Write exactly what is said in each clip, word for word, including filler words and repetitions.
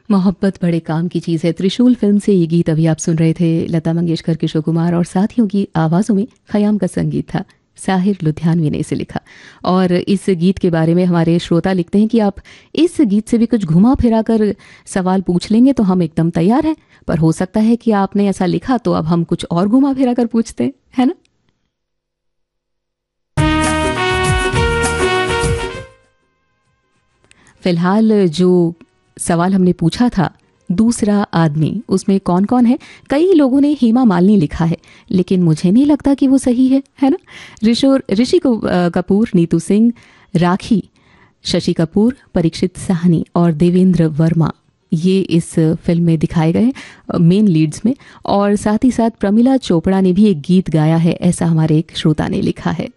मोहब्बत बड़े काम की चीज़ है। त्रिशूल फिल्म से ये गीत अभी आप सुन रहे थे। लता मंगेशकर, किशोर कुमार और साथियों की आवाज़ों में खयाम का संगीत था। साहिर लुधियानवी ने इसे लिखा। और इस गीत के बारे में हमारे श्रोता लिखते हैं कि आप इस गीत से भी कुछ घुमा फिरा कर सवाल पूछ लेंगे तो हम एकदम तैयार हैं, पर हो सकता है कि आपने ऐसा लिखा तो अब हम कुछ और घुमा फिरा कर पूछते हैं, है ना। फिलहाल जो सवाल हमने पूछा था, दूसरा आदमी, उसमें कौन कौन है। कई लोगों ने हेमा मालिनी लिखा है, लेकिन मुझे नहीं लगता कि वो सही है, है ना। ऋषि ऋषि कपूर, नीतू सिंह, राखी, शशि कपूर, परीक्षित साहनी और देवेंद्र वर्मा, ये इस फिल्म में दिखाए गए मेन लीड्स में। और साथ ही साथ प्रमिला चोपड़ा ने भी एक गीत गाया है, ऐसा हमारे एक श्रोता ने लिखा है।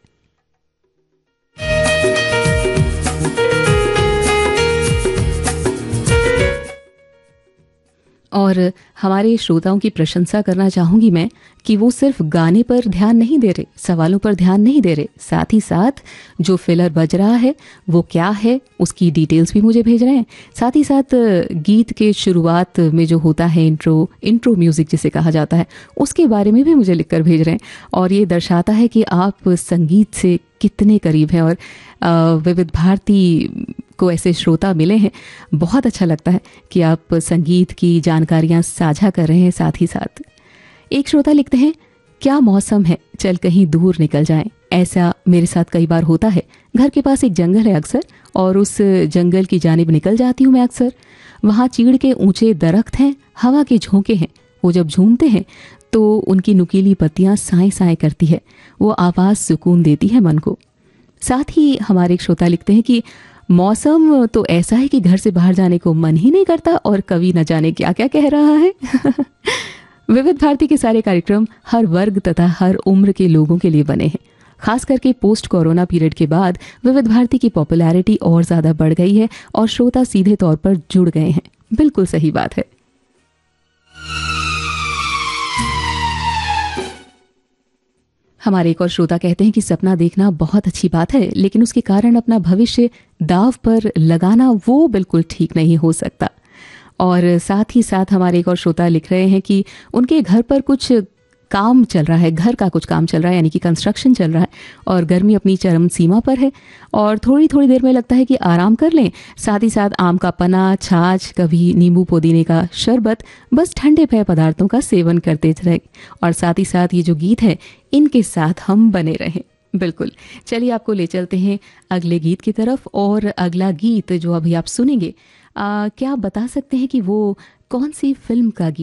और हमारे श्रोताओं की प्रशंसा करना चाहूँगी मैं कि वो सिर्फ गाने पर ध्यान नहीं दे रहे, सवालों पर ध्यान नहीं दे रहे, साथ ही साथ जो फिलर बज रहा है वो क्या है उसकी डिटेल्स भी मुझे भेज रहे हैं। साथ ही साथ गीत के शुरुआत में जो होता है इंट्रो इंट्रो म्यूज़िक जिसे कहा जाता है, उसके बारे में भी मुझे लिखकर भेज रहे हैं। और ये दर्शाता है कि आप संगीत से कितने करीब हैं और विविध भारती को ऐसे श्रोता मिले हैं। बहुत अच्छा लगता है कि आप संगीत की जानकारियां साझा कर रहे हैं। साथ ही साथ एक श्रोता लिखते हैं, क्या मौसम है, चल कहीं दूर निकल जाएं। ऐसा मेरे साथ कई बार होता है। घर के पास एक जंगल है अक्सर, और उस जंगल की जानिब निकल जाती हूँ मैं अक्सर। वहाँ चीड़ के ऊंचे दरख्त हैं, हवा के झोंके हैं। वो जब झूमते हैं तो उनकी नुकीली पत्तियां साएं साएं करती है। वो आवाज़ सुकून देती है मन को। साथ ही हमारे एक श्रोता लिखते हैं कि मौसम तो ऐसा है कि घर से बाहर जाने को मन ही नहीं करता, और कवि न जाने क्या क्या कह रहा है। विविध भारती के सारे कार्यक्रम हर वर्ग तथा हर उम्र के लोगों के लिए बने हैं। खास करके पोस्ट कोरोना पीरियड के बाद विविध भारती की पॉपुलैरिटी और ज़्यादा बढ़ गई है और श्रोता सीधे तौर पर जुड़ गए हैं। बिल्कुल सही बात है। हमारे एक और श्रोता कहते हैं कि सपना देखना बहुत अच्छी बात है, लेकिन उसके कारण अपना भविष्य दाव पर लगाना वो बिल्कुल ठीक नहीं हो सकता। और साथ ही साथ हमारे एक और श्रोता लिख रहे हैं कि उनके घर पर कुछ काम चल रहा है, घर का कुछ काम चल रहा है, यानी कि कंस्ट्रक्शन चल रहा है, और गर्मी अपनी चरम सीमा पर है और थोड़ी थोड़ी देर में लगता है कि आराम कर लें। साथ ही साथ आम का पना, छाछ, कभी नींबू पुदीने का शरबत, बस ठंडे पेय पदार्थों का सेवन करते रहे। और साथ ही साथ ये जो गीत है, इनके साथ हम बने रहें। बिल्कुल, चलिए आपको ले चलते हैं अगले गीत की तरफ। और अगला गीत जो अभी आप सुनेंगे, आ, क्या आप बता सकते हैं कि वो कौन सी फिल्म का गीत